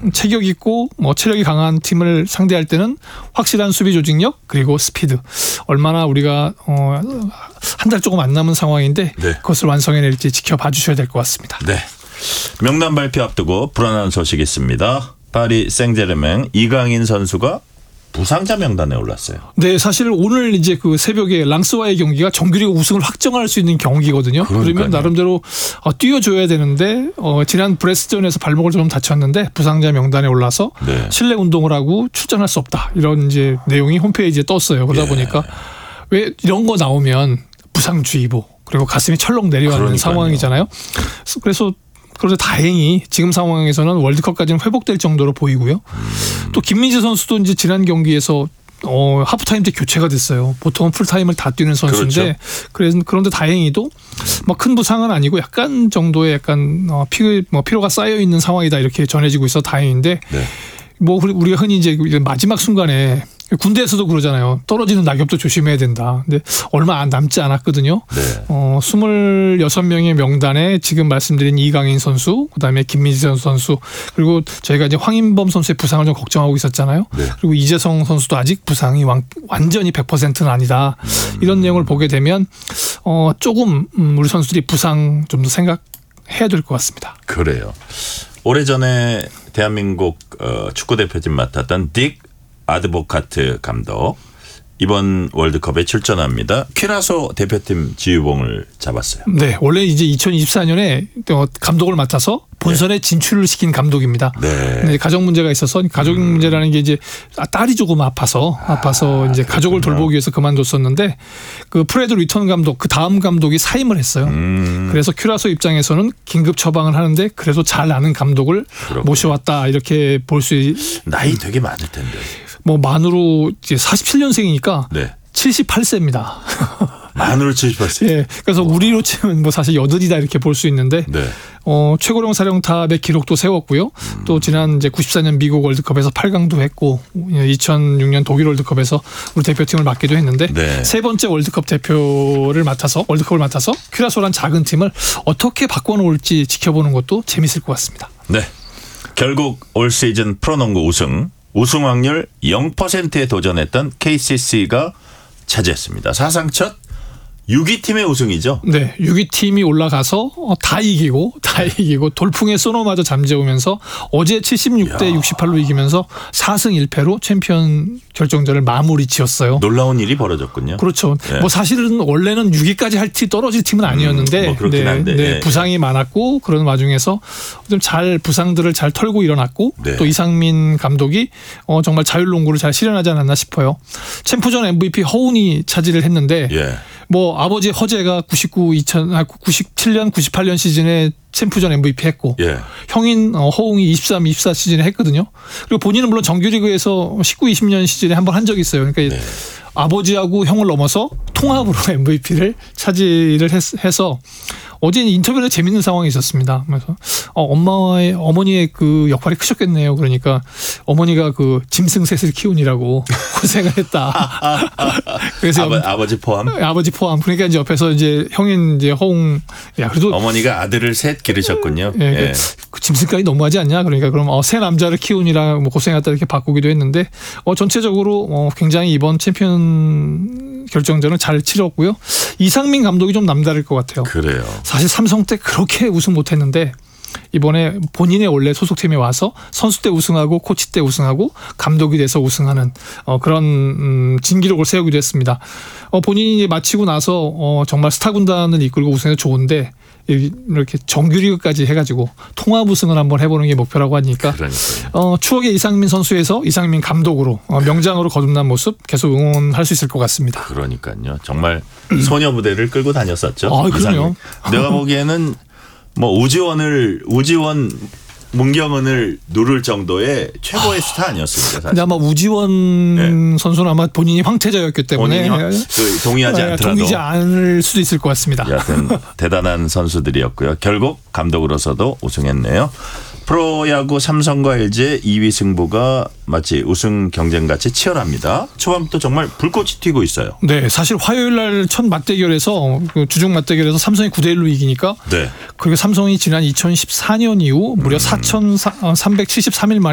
체격 있고 뭐 체력이 강한 팀을 상대할 때는 확실한 수비 조직력 그리고 스피드 얼마나 우리가 한 달 조금 안 남은 상황인데 네. 그것을 완성해낼지 지켜봐 주셔야 될 것 같습니다. 네. 명단 발표 앞두고 불안한 소식이 있습니다. 파리 생제르맹 이강인 선수가 부상자 명단에 올랐어요. 네, 사실 오늘 이제 그 새벽에 랑스와의 경기가 정규리그 우승을 확정할 수 있는 경기거든요. 그러니까요. 그러면 나름대로 뛰어줘야 되는데 지난 브레스전에서 발목을 좀 다쳤는데 부상자 명단에 올라서 네. 실내 운동을 하고 출전할 수 없다. 이런 이제 내용이 홈페이지에 떴어요. 그러다 보니까 왜 이런 거 나오면 부상주의보 그리고 가슴이 철렁 내려가는 그러니까요. 상황이잖아요. 그래서 그런데 다행히 지금 상황에서는 월드컵까지는 회복될 정도로 보이고요. 또 김민재 선수도 이제 지난 경기에서 하프타임 때 교체가 됐어요. 보통은 풀타임을 다 뛰는 선수인데 그렇죠. 그런데 다행히도 뭐 큰 부상은 아니고 약간 정도의 피로가 쌓여 있는 상황이다 이렇게 전해지고 있어 다행인데 네. 뭐 우리가 흔히 이제 마지막 순간에 군대에서도 그러잖아요. 떨어지는 낙엽도 조심해야 된다. 근데 얼마 남지 않았거든요. 네. 26명의 명단에 지금 말씀드린 이강인 선수, 그다음에 김민재 선수, 그리고 저희가 이제 황인범 선수의 부상을 좀 걱정하고 있었잖아요. 네. 그리고 이재성 선수도 아직 부상이 완전히 100%는 아니다. 이런 내용을 보게 되면 조금 우리 선수들이 부상 좀 더 생각해야 될 것 같습니다. 그래요. 오래전에 대한민국 축구대표팀 맡았던 딕 아드보카트 감독 이번 월드컵에 출전합니다. 퀴라소 대표팀 지휘봉을 잡았어요. 네, 원래 이제 2024년에 감독을 맡아서 본선에 진출을 시킨 감독입니다. 네. 가족 문제가 있어서 가족 문제라는 게 이제 딸이 조금 아파서 이제 가족을 돌보기 위해서 그만뒀었는데 그 프레드 리턴 감독 그 다음 감독이 사임을 했어요. 그래서 큐라소 입장에서는 긴급 처방을 하는데 그래도 잘 아는 감독을 그렇구나. 모셔왔다 이렇게 볼 수 나이 되게 많을 텐데. 뭐 만으로 이제 47년생이니까 네. 78세입니다. 만으로 78세? 예. 그래서 우리로 치면 뭐 사실 여든이다 이렇게 볼 수 있는데 네. 최고령 사령탑의 기록도 세웠고요. 또 지난 이제 94년 미국 월드컵에서 8강도 했고 2006년 독일 월드컵에서 우리 대표팀을 맡기도 했는데 네. 세 번째 월드컵을 맡아서 퀴라소란 작은 팀을 어떻게 바꿔놓을지 지켜보는 것도 재밌을 것 같습니다. 네. 결국 올 시즌 프로농구 우승 확률 0%에 도전했던 KCC가 차지했습니다. 사상 첫 6위 팀의 우승이죠. 네, 6위 팀이 올라가서 다 이기고 돌풍에 소노마저 잠재우면서 어제 76대 68로 이기면서 4승 1패로 챔피언 결정전을 마무리 지었어요. 놀라운 일이 벌어졌군요. 그렇죠. 네. 뭐 사실은 원래는 6위까지 떨어질 팀은 아니었는데 뭐 그렇긴 한데. 네, 부상이 많았고 그런 와중에서 좀 부상들을 잘 털고 일어났고 네. 또 이상민 감독이 정말 자율농구를 잘 실현하지 않았나 싶어요. 챔프전 MVP 허운이 차지를 했는데 뭐 아버지 허재가 97년 98년 시즌에 챔프전 MVP 했고 형인 허웅이 23, 24 시즌에 했거든요. 그리고 본인은 물론 정규리그에서 19, 20년 시즌에 한 번 한 적이 있어요. 그러니까 아버지하고 형을 넘어서 통합으로 MVP를 차지를 해서 어제 인터뷰에 재밌는 상황이 있었습니다. 그래서 어머니의 그 역할이 크셨겠네요. 그러니까 어머니가 그 짐승셋을 키우느라고 고생을 했다. 그래서 아버지 포함? 아버지 포함. 그러니까 이제 옆에서 이제 형인 이제 허웅 그래도 어머니가 아들을 셋 기르셨군요. 예. 그 짐승까지 너무하지 않냐? 그러니까 그럼 새 남자를 키우느라 뭐 고생했다 이렇게 바꾸기도 했는데 전체적으로 굉장히 이번 챔피언 결정전을 잘 치렀고요. 이상민 감독이 좀 남다를 것 같아요. 그래요. 사실 삼성 때 그렇게 우승 못했는데 이번에 본인의 원래 소속팀에 와서 선수 때 우승하고 코치 때 우승하고 감독이 돼서 우승하는 그런 진기록을 세우기도 했습니다. 본인이 마치고 나서 정말 스타 군단을 이끌고 우승해서 좋은데 이렇게 정규리그까지 해가지고 통합 우승을 한번 해보는 게 목표라고 하니까 추억의 이상민 선수에서 이상민 감독으로 명장으로 거듭난 모습 계속 응원할 수 있을 것 같습니다. 그러니까요. 정말 소녀 부대를 끌고 다녔었죠. 그럼요. 내가 보기에는 뭐 우지원 문경은을 누를 정도의 최고의 스타 아니었습니까? 사실. 근데 아마 우지원 선수는 아마 본인이 황태자였기 때문에 동의하지 않더라도 동의하지 않을 수도 있을 것 같습니다. 여하튼 대단한 선수들이었고요. 결국 감독으로서도 우승했네요. 프로야구 삼성과 LG의 2위 승부가 마치 우승 경쟁같이 치열합니다. 초반부터 정말 불꽃이 튀고 있어요. 네, 사실 화요일 날 첫 맞대결에서 주중 맞대결에서 삼성이 9대1로 이기니까 그리고 삼성이 지난 2014년 이후 무려 4,373일 만에